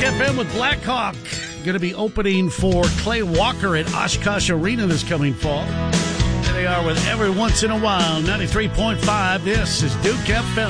FM with Blackhawk. Going to be opening for Clay Walker at Oshkosh Arena this coming fall. There they are with Every Once in a While, 93.5. This is Duke FM.